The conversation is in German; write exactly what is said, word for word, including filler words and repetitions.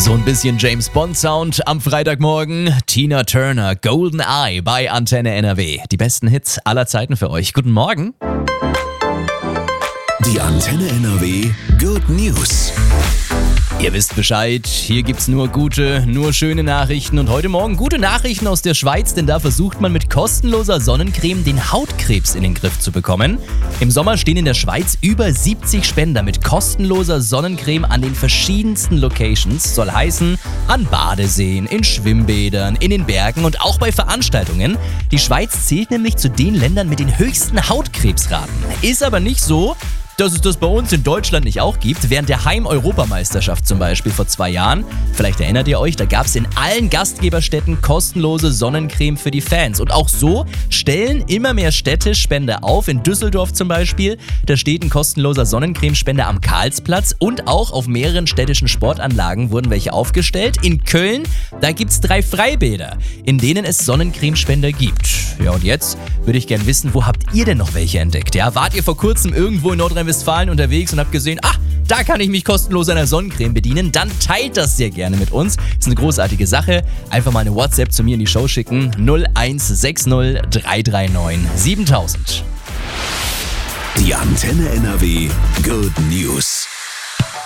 So ein bisschen James Bond Sound am Freitagmorgen. Tina Turner, Golden Eye bei Antenne N R W. Die besten Hits aller Zeiten für euch. Guten Morgen. Die Antenne N R W Good News. Ihr wisst Bescheid, hier gibt's nur gute, nur schöne Nachrichten und heute Morgen gute Nachrichten aus der Schweiz, denn da versucht man mit kostenloser Sonnencreme den Hautkrebs in den Griff zu bekommen. Im Sommer stehen in der Schweiz über siebzig Spender mit kostenloser Sonnencreme an den verschiedensten Locations, soll heißen an Badeseen, in Schwimmbädern, in den Bergen und auch bei Veranstaltungen. Die Schweiz zählt nämlich zu den Ländern mit den höchsten Hautkrebsraten. Ist aber nicht so, dass es das bei uns in Deutschland nicht auch gibt. Während der Heim-Europameisterschaft zum Beispiel vor zwei Jahren, vielleicht erinnert ihr euch, da gab es in allen Gastgeberstädten kostenlose Sonnencreme für die Fans. Und auch so stellen immer mehr Städte Spender auf. In Düsseldorf zum Beispiel, da steht ein kostenloser Sonnencremespender am Karlsplatz und auch auf mehreren städtischen Sportanlagen wurden welche aufgestellt. In Köln, da gibt es drei Freibäder, in denen es Sonnencremespender gibt. Ja, und jetzt würde ich gern wissen, wo habt ihr denn noch welche entdeckt? Ja, wart ihr vor kurzem irgendwo in Nordrhein-Westfalen unterwegs und habt gesehen, ah, da kann ich mich kostenlos einer Sonnencreme bedienen, dann teilt das sehr gerne mit uns. Ist eine großartige Sache. Einfach mal eine WhatsApp zu mir in die Show schicken. null eins sechs null drei drei neun siebentausend. Die Antenne N R W Good News.